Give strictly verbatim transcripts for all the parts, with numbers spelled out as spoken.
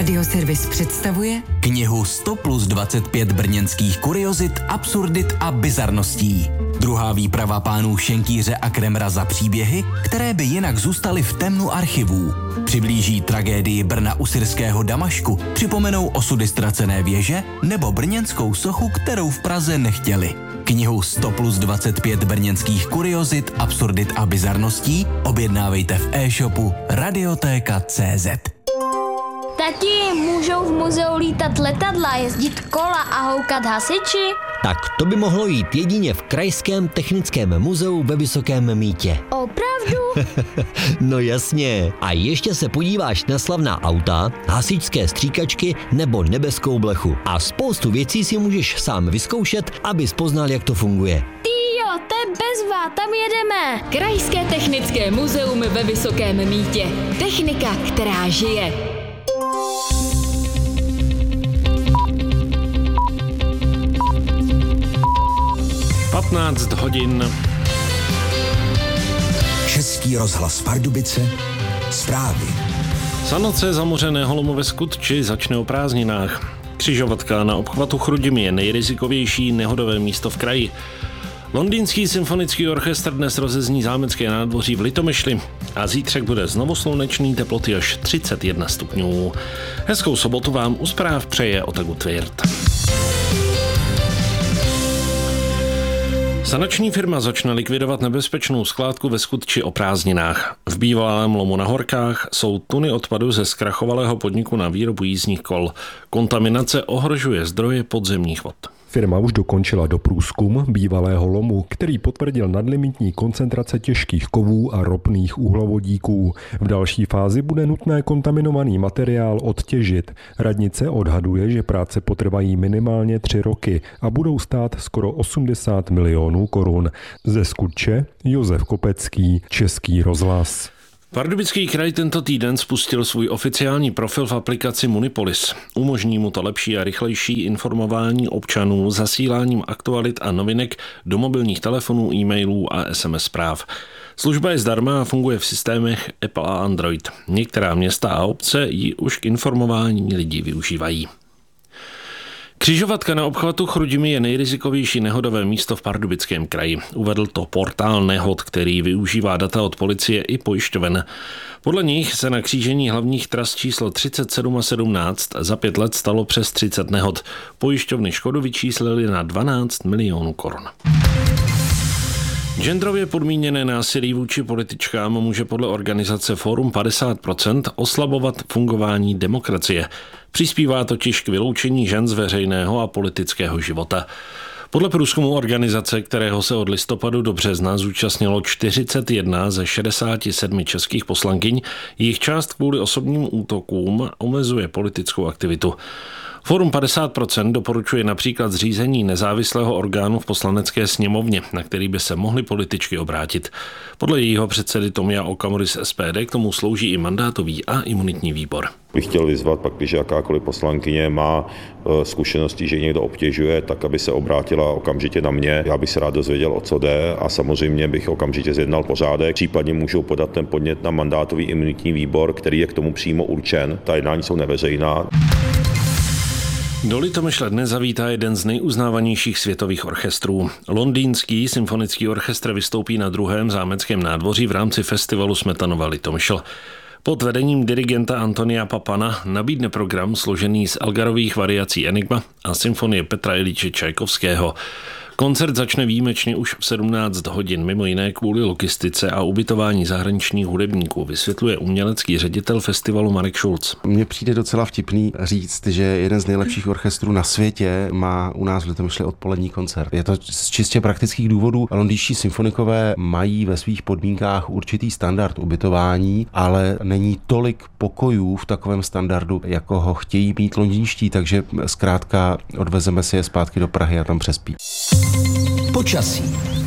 Radioservis představuje knihu sto plus dvacet pět brněnských kuriozit, absurdit a bizarností. Druhá výprava pánů Šenkýře a Kremra za příběhy, které by jinak zůstaly v temnu archivů. Přiblíží tragédii Brna u syrského Damašku, připomenou osudy ztracené věže nebo brněnskou sochu, kterou v Praze nechtěli. Knihu sto plus dvacet pět brněnských kuriozit, absurdit a bizarností objednávejte v e-shopu radiotéka tečka cé zet. Tati, můžou v muzeu lítat letadla, jezdit kola a houkat hasiči? Tak to by mohlo jít jedině v Krajském technickém muzeu ve Vysokém Mýtě. Opravdu? No jasně. A ještě se podíváš na slavná auta, hasičské stříkačky nebo nebeskou blechu. A spoustu věcí si můžeš sám vyzkoušet, abys poznal, jak to funguje. Týjo, to je bezva, tam jedeme. Krajské technické muzeum ve Vysokém Mýtě. Technika, která žije. patnáct hodin. Český rozhlas Pardubice, zprávy. Sanace zamořeného lomu ve Skutči začne o prázdninách. Křižovatka na obchvatu Chrudimi je nejrizikovější nehodové místo v kraji. Londýnský symfonický orchestr dnes rozezní zámecké nádvoří v Litomyšli a zítřek bude znovu slunečný, teploty až třicet jedna stupňů. Hezkou sobotu vám u zpráv přeje Otagu Tvirt. Sanační firma začne likvidovat nebezpečnou skládku ve Skutči o prázdninách. V bývalém lomu na Horkách jsou tuny odpadu ze zkrachovalého podniku na výrobu jízdních kol. Kontaminace ohrožuje zdroje podzemních vod. Firma už dokončila doprůzkum bývalého lomu, který potvrdil nadlimitní koncentrace těžkých kovů a ropných uhlovodíků. V další fázi bude nutné kontaminovaný materiál odtěžit. Radnice odhaduje, že práce potrvají minimálně tři roky a budou stát skoro osmdesát milionů korun. Ze Skutče Josef Kopecký, Český rozhlas. Pardubický kraj tento týden spustil svůj oficiální profil v aplikaci Munipolis. Umožní mu to lepší a rychlejší informování občanů zasíláním aktualit a novinek do mobilních telefonů, e-mailů a es em es zpráv. Služba je zdarma a funguje v systémech Apple a Android. Některá města a obce ji už k informování lidí využívají. Křižovatka na obchvatu Chrudimi je nejrizikovější nehodové místo v Pardubickém kraji. Uvedl to portál Nehod, který využívá data od policie i pojišťoven. Podle nich se na křížení hlavních tras číslo třicet sedm a sedmnáct za pět let stalo přes třicet nehod. Pojišťovny škodu vyčíslily na dvanáct milionů korun. Genderově podmíněné násilí vůči političkám může podle organizace Fórum padesát procent oslabovat fungování demokracie. Přispívá totiž k vyloučení žen z veřejného a politického života. Podle průzkumu organizace, kterého se od listopadu do března zúčastnilo čtyřicet jedna ze šedesáti sedmi českých poslankyň, jejich část kvůli osobním útokům omezuje politickou aktivitu. Fórum padesát procent doporučuje například zřízení nezávislého orgánu v poslanecké sněmovně, na který by se mohly političky obrátit. Podle jejího předsedy Tomia Okamury z es pé dé k tomu slouží i mandátový a imunitní výbor. Bych chtěl vyzvat, pak, když jakákoliv poslankyně má zkušenosti, že někdo obtěžuje, tak aby se obrátila okamžitě na mě. Já bych se rád dozvěděl, o co jde, a samozřejmě bych okamžitě zjednal pořádek. Případně můžou podat ten podnět na mandátový imunitní výbor, který je k tomu přímo určen. Ta jednání jsou neveřejná. Do Litomyšle dnes zavítá jeden z nejuznávanějších světových orchestrů. Londýnský symfonický orchestr vystoupí na druhém zámeckém nádvoří v rámci festivalu Smetanova Litomyšl. Pod vedením dirigenta Antonia Papana nabídne program složený z Elgarových variací Enigma a symfonie Petra Iljiče Čajkovského. Koncert začne výjimečně už v sedmnáct hodin, mimo jiné kvůli logistice a ubytování zahraničních hudebníků, vysvětluje umělecký ředitel festivalu Marek Šulc. Mně přijde docela vtipný říct, že jeden z nejlepších orchestrů na světě má u nás v Litomyšli odpolední koncert. Je to z čistě praktických důvodů. Londýnští symfonikové mají ve svých podmínkách určitý standard ubytování, ale není tolik pokojů v takovém standardu, jako ho chtějí mít londýnští, takže zkrátka odvezeme si je zpátky do Prahy a tam přespí. Počasí.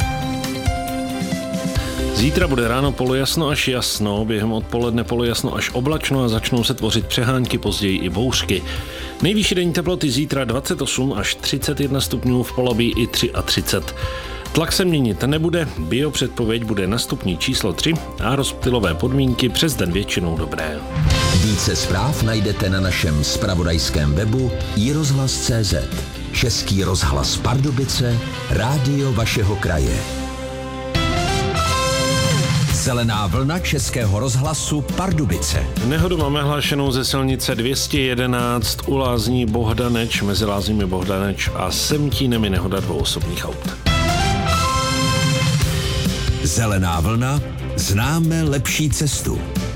Zítra bude ráno polojasno až jasno, během odpoledne polojasno až oblačno a začnou se tvořit přehánky, později i bouřky. Nejvyšší denní teploty zítra dvacet osm až třicet jedna stupňů, v Polabí i třicet tři. Tlak se měnit nebude, biopředpověď bude na stupni číslo tři a rozptylové podmínky přes den většinou dobré. Více zpráv najdete na našem zpravodajském webu i rozhlas tečka cé zet. Český rozhlas Pardubice, rádio vašeho kraje. Zelená vlna Českého rozhlasu Pardubice. Nehodu máme hlášenou ze silnice dvě stě jedenáct u lázní Bohdaneč, mezi lázněmi Bohdaneč a Semtínemi nehoda dvou osobních aut. Zelená vlna, známe lepší cestu.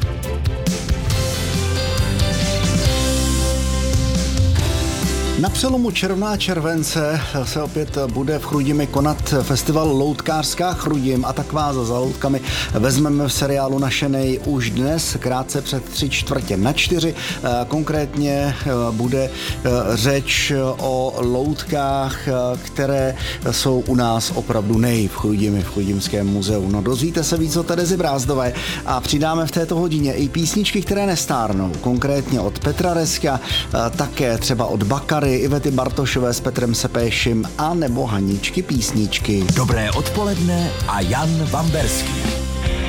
Na přelomu června a července se opět bude v Chrudimi konat festival Loutkářská Chrudim a tak vás za loutkami vezmeme v seriálu Našenej už dnes, krátce před tři čtvrtě na čtyři. Konkrétně bude řeč o loutkách, které jsou u nás opravdu nej v Chrudimi, v Chrudimském muzeu. No dozvíte se víc o Terezy Brázdové a přidáme v této hodině i písničky, které nestárnou, konkrétně od Petra Reska, také třeba od Bakary, Ivety Bartošové s Petrem Sepéšim a nebo Haničky Písničky. Dobré odpoledne a Jan Vamberský.